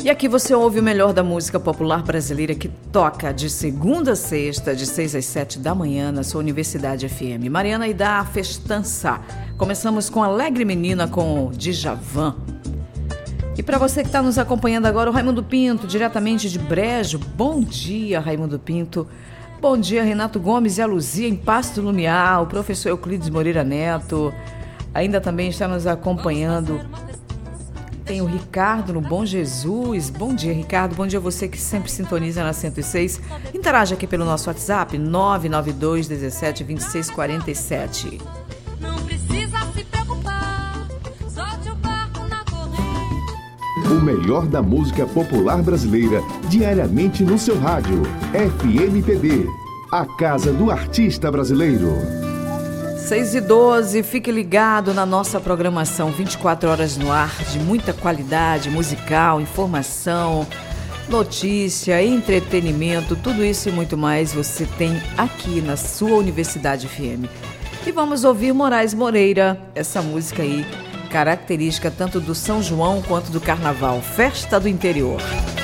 E aqui você ouve o melhor da música popular brasileira que toca de segunda a sexta, de 6 às 7 da manhã, na sua Universidade FM. Mariana e da Festança. Começamos com Alegre Menina com Djavan. E para você que está nos acompanhando agora, o Raimundo Pinto, diretamente de Brejo. Bom dia, Raimundo Pinto. Bom dia, Renato Gomes e a Luzia, em Pasto do Lumiar, o professor Euclides Moreira Neto. Ainda também está nos acompanhando. Tem o Ricardo no Bom Jesus. Bom dia, Ricardo. Bom dia a você que sempre sintoniza na 106. Interaja aqui pelo nosso WhatsApp, 992 17 26 47. Não precisa se preocupar, solte o barco na corrente. O melhor da música popular brasileira, diariamente no seu rádio. FMPB, a casa do artista brasileiro. 6h12, fique ligado na nossa programação, 24 horas no ar, de muita qualidade musical, informação, notícia, entretenimento, tudo isso e muito mais você tem aqui na sua Universidade FM. E vamos ouvir Moraes Moreira, essa música aí, característica tanto do São João quanto do Carnaval, Festa do Interior.